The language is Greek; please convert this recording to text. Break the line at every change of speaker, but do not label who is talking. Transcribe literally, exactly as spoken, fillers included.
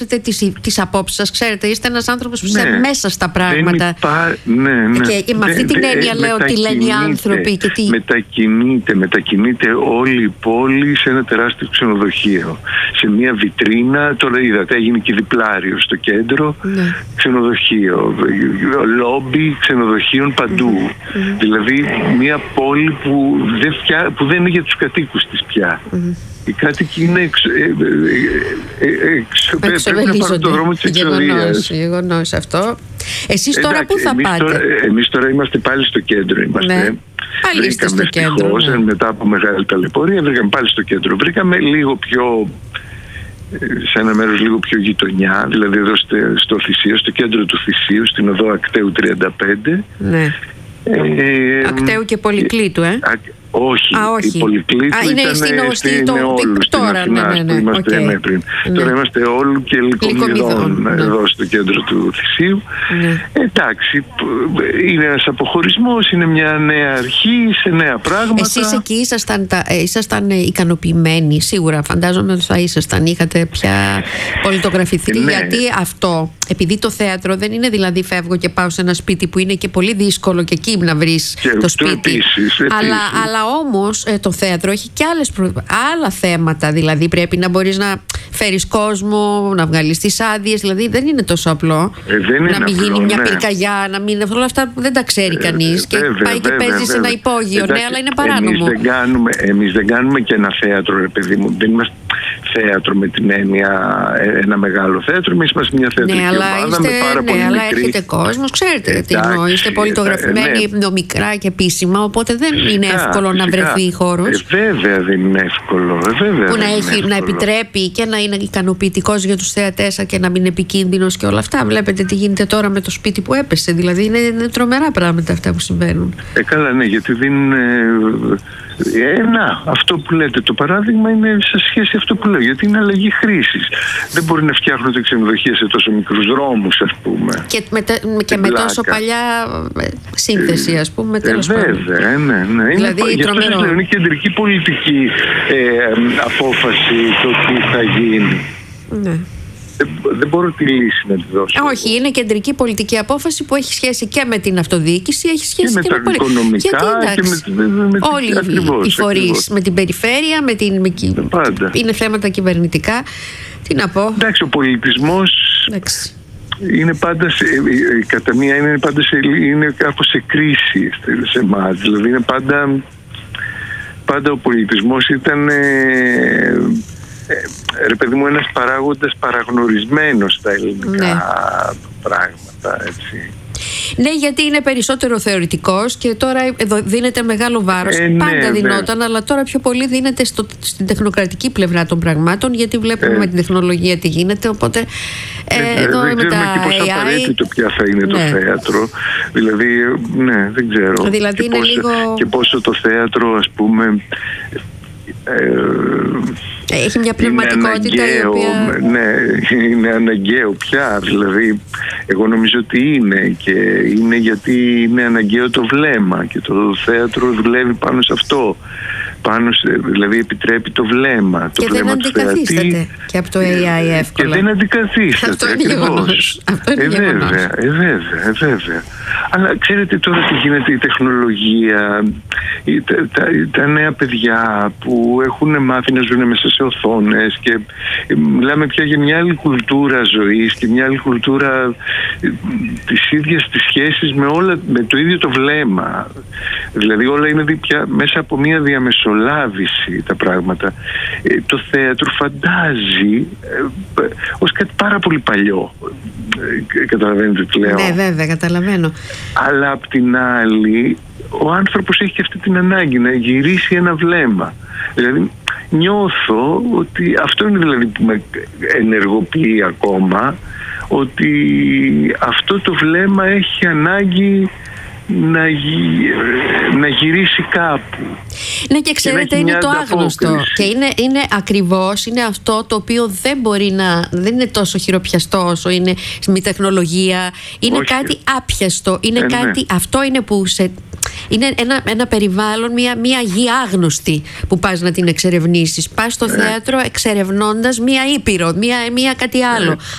τις, τις απόψεις σας, ξέρετε, είστε ένας άνθρωπος που
ναι,
είσαι μέσα στα πράγματα.
Υπά... Ναι, ναι.
Και, και με αυτή την έννοια λέω τι λένε οι άνθρωποι και τι...
Μετακινείται, μετακινείται όλη η πόλη σε ένα τεράστιο ξενοδοχείο. Σε μια βιτρίνα, τώρα είδατε, έγινε και διπλάριο στο κέντρο, ναι. Ξενοδοχείο, λόμπι ξενοδοχείων παντού. Mm-hmm. Δηλαδή μια πόλη που δεν, φτιά... που δεν είναι για τους κατοίκους της πια. Mm-hmm. Οι κάτοικοι είναι εξ, ε, ε, ε, εξ, πρέπει να πάρουν το δρόμο της εξοδείας.
Γεγονός αυτό. Εσείς τώρα εντάξει, πού θα
εμείς
πάτε?
Τώρα, εμείς τώρα είμαστε πάλι στο κέντρο. Είμαστε.
Ναι. Πάλι είστε στο κέντρο.
Ναι. Μετά από μεγάλη ταλαιπωρία βρήκαμε πάλι στο κέντρο. Βρήκαμε λίγο πιο, σε ένα μέρος λίγο πιο γειτονιά, δηλαδή εδώ στο, στο Θησίο, στο κέντρο του Θησίου, στην οδό Ακταίου τριάντα πέντε.
Ναι. Ε, Ακταίου και Πολυκλήτου, ε?
Α, όχι,
Α, όχι.
Η Πολυκλήτου
Α, είναι
ήταν
στην
στην
το,
Νεόλου,
τώρα,
στην Αθηνά,
ναι, ναι, ναι.
Είμαστε,
Okay.
ναι, πριν.
Ναι.
Τώρα είμαστε όλου και Λυκομηδών, ναι. Εδώ στο κέντρο του Θησίου.
Ναι.
Εντάξει, είναι ένας αποχωρισμός, είναι μια νέα αρχή σε νέα πράγματα.
Εσείς εκεί ήσασταν, ήσασταν ικανοποιημένοι, σίγουρα φαντάζομαι ότι θα ήσασταν, είχατε πια πολιτογραφηθεί, ναι. Γιατί αυτό, επειδή το θέατρο δεν είναι δηλαδή φεύγω και πάω σε ένα σπίτι που είναι και πολύ δύσκολο και εκεί να βρεις
και
το σπίτι.
Επίσης, επίσης.
Αλλά, αλλά όμως ε, το θέατρο έχει και άλλες προ... άλλα θέματα, δηλαδή πρέπει να μπορείς να φέρεις κόσμο, να βγάλεις τις άδειες, δηλαδή δεν είναι τόσο απλό.
Ε, δεν
να μην
απλό,
γίνει μια
ναι.
πυρκαγιά, να μην. Όλα αυτά που δεν τα ξέρει κανείς. Ε, και βέβαια, πάει και βέβαια, παίζει βέβαια. σε ένα υπόγειο, εντάξει, ναι, αλλά είναι παράνομο.
Εμείς δεν κάνουμε, εμείς δεν κάνουμε και ένα θέατρο, ρε παιδί μου. Δεν είμαστε θέατρο με την έννοια ένα μεγάλο θέατρο. Εμείς είμαστε μια θεατρική
ναι, αλλά
ομάδα
είστε,
με πάρα
ναι,
πολύ
αλλά
μικρή.
έρχεται κόσμος, ξέρετε εντάξει, τι εννοώ. Είστε πολιτογραφημένοι, ναι. Νομικρά και επίσημα, οπότε δεν φυσικά, είναι εύκολο φυσικά. να βρεθεί χώρος.
Ε, βέβαια δεν είναι εύκολο. Ε, βέβαια
που να,
έχει,
εύκολο. να επιτρέπει και να είναι ικανοποιητικός για τους θεατές και να μην είναι επικίνδυνος και όλα αυτά. Βλέπετε τι γίνεται τώρα με το σπίτι που έπεσε. Δηλαδή είναι, είναι τρομερά πράγματα αυτά που συμβαίνουν.
Ε, καλά, ναι, γιατί δεν είναι. Ε, να, αυτό που λέτε, το παράδειγμα είναι σε σχέση αυτό που λέω, γιατί είναι αλλαγή χρήσης. Δεν μπορεί να φτιάχνονται ξενοδοχεία σε τόσο μικρούς δρόμους, ας πούμε.
Και με, και με τόσο παλιά σύνθεση, ας πούμε, τέλος
ε,
πάντων.
Βέβαια, ναι, ναι.
Δηλαδή,
είναι,
τρομερό.
Γι' αυτό είναι κεντρική πολιτική ε, απόφαση το τι θα γίνει.
Ναι.
Δεν μπορώ τη λύση να τη δώσω.
Όχι, είναι κεντρική πολιτική απόφαση που έχει σχέση και με την αυτοδιοίκηση, έχει σχέση
και,
και
με
με
τα οικονομικά. Γιατί,
εντάξει,
και με, με, με,
όλοι
ακριβώς,
οι φορείς, με την περιφέρεια, με την, με,
πάντα.
Είναι θέματα κυβερνητικά. Τι να πω.
Εντάξει, ο πολιτισμός εντάξει. είναι πάντα σε, κατά μία είναι πάντα σε, είναι κάπως σε κρίση σε εμάς. Δηλαδή είναι πάντα, πάντα ο πολιτισμός ήταν ε, ε, ρε παιδί μου ένας παράγοντας παραγνωρισμένος στα ελληνικά ναι. πράγματα, έτσι.
Ναι, γιατί είναι περισσότερο θεωρητικός και τώρα εδώ δίνεται μεγάλο βάρος.
Ε,
Πάντα
ναι,
δινόταν,
ναι.
αλλά τώρα πιο πολύ δίνεται στο, στην τεχνοκρατική πλευρά των πραγμάτων, γιατί βλέπουμε ε, με την τεχνολογία τι γίνεται. Οπότε ε,
ε,
εδώ
δεν
με
ξέρουμε
τα
και πόσο
έι άι,
απαραίτητο πια θα είναι ναι. το θέατρο. Δηλαδή, ναι, δεν ξέρω.
Δηλαδή
και,
είναι
πόσο,
λίγο...
και πόσο το θέατρο, ας πούμε... Ε,
έχει μια πνευματικότητα
αναγκαίο,
η οποία...
ναι, είναι αναγκαίο πια. Δηλαδή εγώ νομίζω ότι είναι και είναι γιατί είναι αναγκαίο το βλέμμα και το θέατρο δουλεύει πάνω σε αυτό. Πάνω σε, δηλαδή επιτρέπει το βλέμμα. Το
και
βλέμμα
δεν αντικαθίσταται και από το έι άι εύκολα.
Και δεν αντικαθίσταται.
Αυτό είναι γεγονός. Αυτό είναι
ε,
γεγονός.
Βέβαια, ε, βέβαια, ε, βέβαια. Αλλά ξέρετε τώρα τι γίνεται, η τεχνολογία, η, τα, τα, τα νέα παιδιά που έχουν μάθει να ζουν μέσα σε οθόνες και μιλάμε πια για μια άλλη κουλτούρα ζωής και μια άλλη κουλτούρα της ίδιας της σχέσης με, όλα, με το ίδιο το βλέμμα. Δηλαδή όλα είναι πια μέσα από μια διαμεσολάβηση τα πράγματα. Ε, το θέατρο φαντάζει ε, ε, ως κάτι πάρα πολύ παλιό. Ε, καταλαβαίνετε τι λέω.
Ναι, βέβαια, καταλαβαίνω.
Αλλά απ' την άλλη ο άνθρωπος έχει και αυτή την ανάγκη να γυρίσει ένα βλέμμα. Δηλαδή νιώθω ότι αυτό είναι δηλαδή που με ενεργοποιεί ακόμα, ότι αυτό το βλέμμα έχει ανάγκη να, γυ... να γυρίσει κάπου.
Ναι, και ξέρετε, και είναι το άγνωστο. Και είναι, είναι ακριβώς, είναι αυτό το οποίο δεν μπορεί να. Δεν είναι τόσο χειροπιαστό όσο είναι με τεχνολογία. Είναι όχι. Κάτι άπιαστο. Είναι ε, κάτι. Ναι. Αυτό είναι που σε. Είναι ένα, ένα περιβάλλον, μια, μια γη άγνωστη που πας να την εξερευνήσεις. Πας στο ε. θέατρο εξερευνώντας μια ήπειρο, μια, μια κάτι άλλο. Ε.